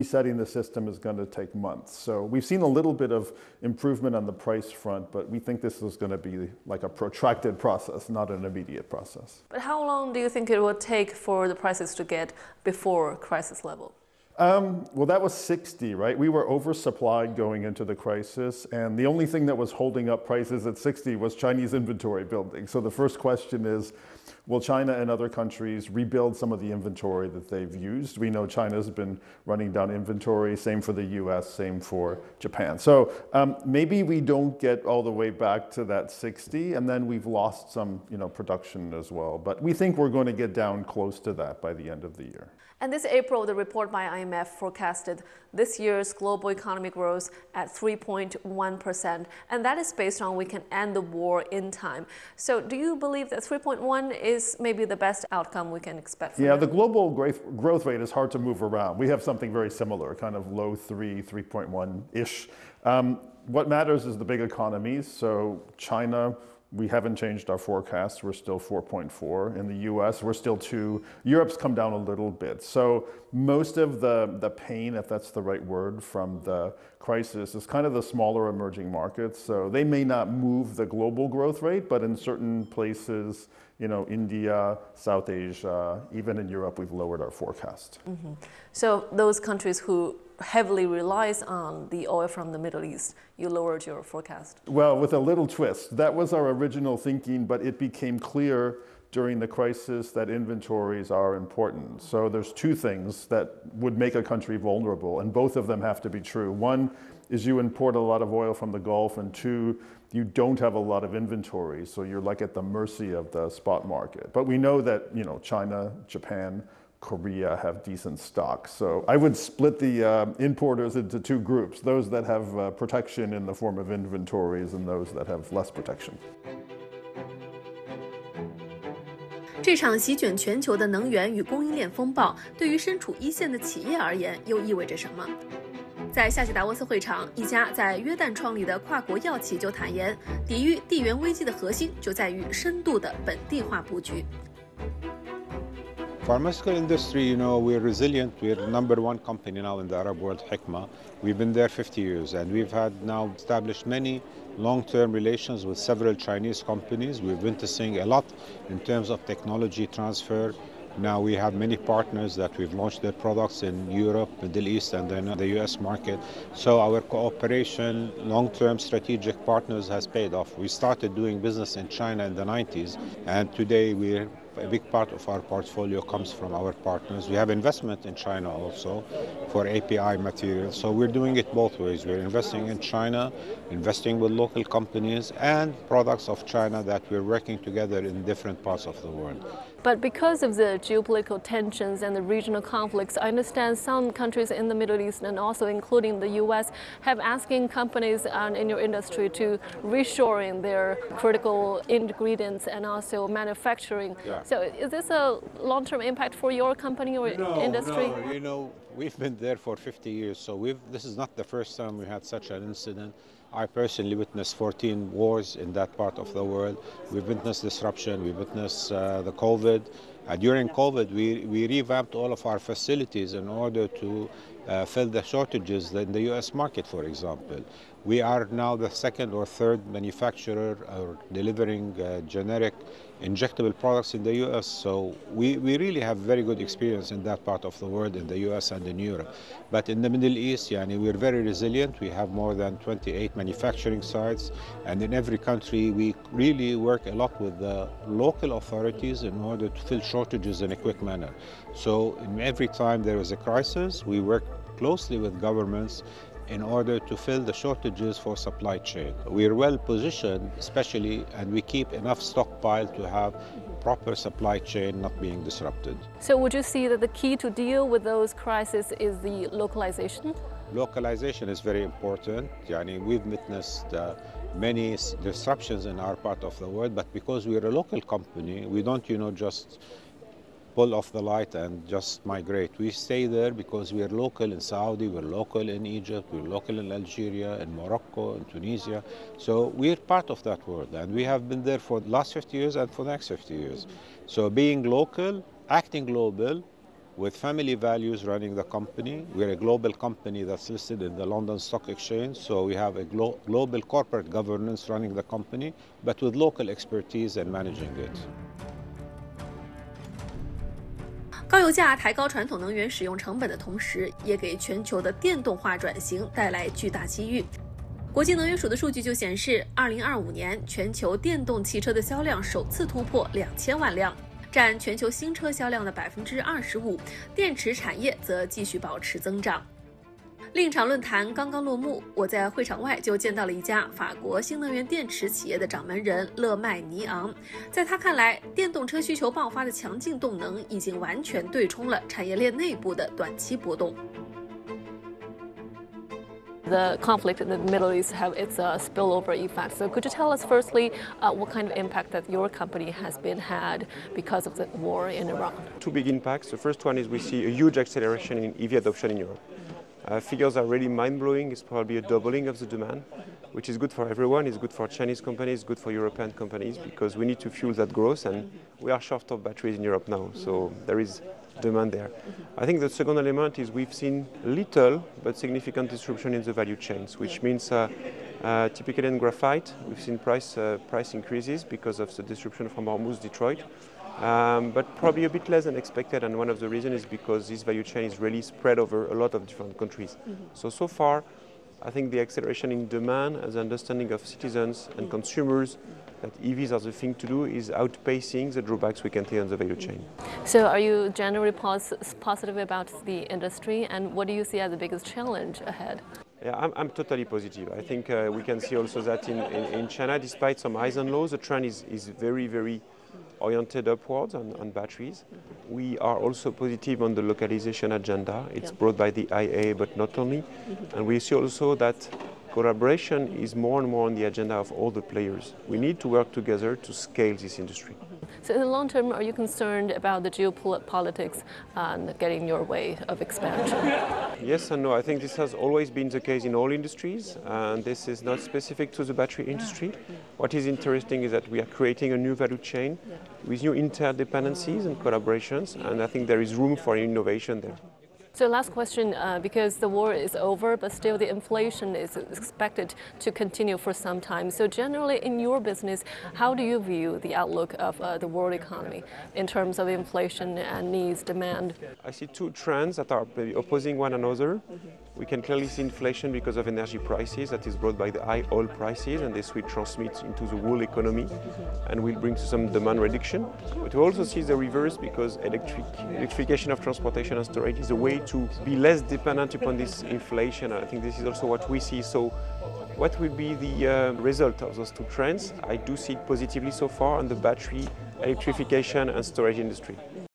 Resetting the system is going to take months. So we've seen a little bit of improvement on the price front, but we think this is going to be like a protracted process, not an immediate process. But how long do you think it will take for the prices to get before crisis level? Well, that was 60, right? We were oversupplied going into the crisis, and the only thing that was holding up prices at 60 was Chinese inventory building. So the first question is, will China and other countries rebuild some of the inventory that they've used? We know China's been running down inventory, same for the US, same for Japan. So maybe we don't get all the way back to that 60, and then we've lost some production as well. But we think we're going to get down close to that by the end of the year. And this April, the report by IMF forecasted this year's global economy growth at 3.1%. And that is based on we can end the war in time. So do you believe that 3.1 is maybe the best outcome we can expect from the global growth rate is hard to move around. We have something very similar, kind of low 3.1-ish. What matters is the big economies. So China, we haven't changed our forecast. We're still 4.4. In the US, we're still 2. Europe's come down a little bit. So most of the pain, if that's the right word, from the crisis is kind of the smaller emerging markets. So they may not move the global growth rate, but in certain places, India, South Asia, even in Europe, we've lowered our forecast. Mm-hmm. So those countries who heavily relies on the oil from the Middle East, you lowered your forecast? Well, with a little twist. That was our original thinking, but it became clear during the crisis that inventories are important. So there's two things that would make a country vulnerable, and both of them have to be true. One is you import a lot of oil from the Gulf, and two, you don't have a lot of inventory, so you're like at the mercy of the spot market. But we know that, China, Japan, Korea have decent stocks. So I would split the importers into two groups, those that have protection in the form of inventories and those that have less protection. 这场席卷全球的能源与供应链风暴，对于身处一线的企业而言，又意味着什么？在夏季达沃斯会场，一家在约旦创立的跨国药企就坦言，抵御地缘危机的核心就在于深度的本地化布局。 Pharmaceutical industry, we're resilient. We're the #1 company now in the Arab world, Hikma. We've been there 50 years, and we've had now established many long-term relations with several Chinese companies. We're witnessing a lot in terms of technology transfer. Now we have many partners that we've launched their products in Europe, Middle East, and then the US market. So our cooperation, long-term strategic partners has paid off. We started doing business in China in the 90s, and today a big part of our portfolio comes from our partners. We have investment in China also for API materials. So we're doing it both ways. We're investing in China, investing with local companies and products of China that we're working together in different parts of the world. But because of the geopolitical tensions and the regional conflicts, I understand some countries in the Middle East and also including the US have asking companies in your industry to reshoring their critical ingredients and also manufacturing. Yeah. So is this a long-term impact for your company or industry? No, we've been there for 50 years, so this is not the first time we had such an incident. I personally witnessed 14 wars in that part of the world. We've witnessed disruption, we witnessed the COVID. During COVID, we revamped all of our facilities in order to fill the shortages in the US market, for example. We are now the second or third manufacturer delivering generic injectable products in the US. So we really have very good experience in that part of the world, in the US and in Europe. But in the Middle East, we're very resilient. We have more than 28 manufacturing sites. And in every country, we really work a lot with the local authorities in order to fill shortages in a quick manner. So every time there is a crisis, we work closely with governments in order to fill the shortages for supply chain. We're well positioned, especially, and we keep enough stockpile to have proper supply chain not being disrupted. So would you see that the key to deal with those crises is the localization? Localization is very important. We've witnessed many disruptions in our part of the world, but because we're a local company, we don't, just pull off the light and just migrate. We stay there because we are local in Saudi, we're local in Egypt, we're local in Algeria, in Morocco, in Tunisia. So we're part of that world, and we have been there for the last 50 years and for the next 50 years. So being local, acting global, with family values running the company. We're a global company that's listed in the London Stock Exchange, so we have a global corporate governance running the company, but with local expertise in managing it. 高油价抬高传统能源使用成本的同时，也给全球的电动化转型带来巨大机遇。国际能源署的数据就显示，2025年全球电动汽车的销量首次突破2000万辆，占全球新车销量的25%，电池产业则继续保持增长。另一场论坛刚刚落幕，我在会场外就见到了一家法国新能源电池企业的掌门人勒麦尼昂。在他看来，电动车需求爆发的强劲动能已经完全对冲了产业链内部的短期波动。 The conflict in the Middle East have its spillover effect. So could you tell us firstly what kind of impact that your company has been had because of the war in Iran? Two big impacts. The first one is we see a huge acceleration in EV adoption in Europe. Figures are really mind-blowing. It's probably a doubling of the demand, which is good for everyone. It's good for Chinese companies, good for European companies, because we need to fuel that growth, and we are short of batteries in Europe now, so there is demand there. I think the second element is we've seen little but significant disruption in the value chains, which means typically in graphite, we've seen price increases because of the disruption from Hormuz, Detroit. But probably a bit less than expected, and one of the reasons is because this value chain is really spread over a lot of different countries. So far, I think the acceleration in demand and the understanding of citizens and consumers that EVs are the thing to do is outpacing the drawbacks we can see on the value chain. So are you generally positive about the industry, and what do you see as the biggest challenge ahead? Yeah, I'm totally positive. I think we can see also that in China, despite some highs and lows, the trend is very, very oriented upwards on batteries. We are also positive on the localization agenda. It's brought by the IEA, but not only. And we see also that collaboration is more and more on the agenda of all the players. We need to work together to scale this industry. So in the long term, are you concerned about the geopolitics getting in your way of expansion? Yes and no. I think this has always been the case in all industries, and this is not specific to the battery industry. What is interesting is that we are creating a new value chain with new interdependencies and collaborations, and I think there is room for innovation there. So last question, because the war is over, but still the inflation is expected to continue for some time. So generally in your business, how do you view the outlook of the world economy in terms of inflation and needs, demand? I see two trends that are opposing one another. We can clearly see inflation because of energy prices that is brought by the high oil prices, and this will transmit into the whole economy and will bring to some demand reduction. But we also see the reverse because electrification of transportation and storage is a way to be less dependent upon this inflation. I think this is also what we see. So what will be the result of those two trends? I do see it positively so far on the battery, electrification and storage industry.